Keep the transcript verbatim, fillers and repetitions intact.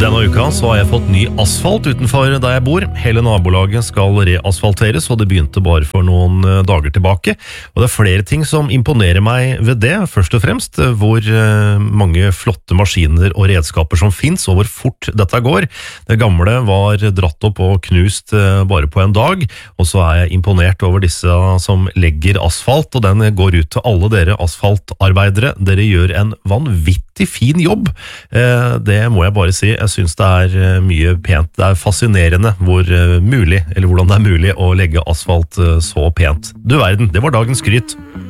Denne uka så har jeg fått ny asfalt utenfor der jeg bor. Hele nabolaget skal reasfalteres, og det begynte bare for noen dager tilbake. Og det er flere ting som imponerer meg ved det. Først og fremst hvor mange flotte maskiner og redskaper som finnes, og hvor fort dette går. Det gamle var dratt opp og knust bare på en dag, og så er jeg imponert over disse som legger asfalt, og den går ut til alle dere asfaltarbeidere. Dere gjør en vanvittig fin jobb. Det må jeg bare si. Jeg synes det er mye pent. Det er fascinerende hvor mulig, eller hvordan det er mulig å legge asfalt så pent. Du verden, det var dagens skryt.